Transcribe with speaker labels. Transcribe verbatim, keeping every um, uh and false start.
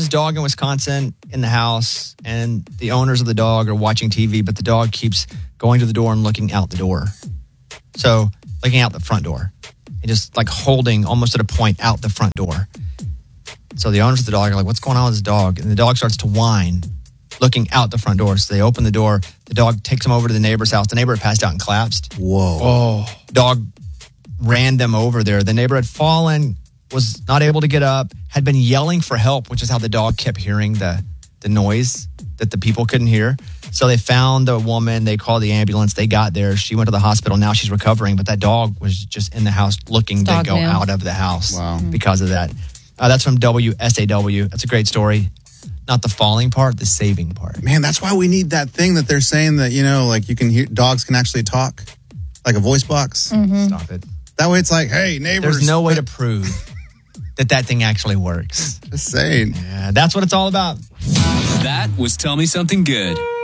Speaker 1: this dog in Wisconsin in the house, and the owners of the dog are watching T V, but the dog keeps going to the door and looking out the door. So, looking out the front door. And just like holding almost at a point out the front door. So the owners of the dog are like, what's going on with this dog? And the dog starts to whine, looking out the front door. So they open the door. The dog takes him over to the neighbor's house. The neighbor had passed out and collapsed.
Speaker 2: Whoa.
Speaker 1: Oh. Dog ran them over there. The neighbor had fallen, was not able to get up, had been yelling for help, which is how the dog kept hearing the, the noise that the people couldn't hear. So they found the woman. They called the ambulance. They got there. She went to the hospital. Now she's recovering. But that dog was just in the house looking to go man. out of the house
Speaker 2: wow.
Speaker 1: because of that. Uh, that's from W S A W. That's a great story. Not the falling part, the saving part.
Speaker 2: Man, that's why we need that thing that they're saying that, you know, like you can hear, dogs can actually talk, like a voice box.
Speaker 3: Mm-hmm.
Speaker 1: Stop it.
Speaker 2: That way it's like, hey, neighbors.
Speaker 1: There's no way to prove that that thing actually works.
Speaker 2: Just saying.
Speaker 1: Yeah, that's what it's all about.
Speaker 4: That was Tell Me Something Good.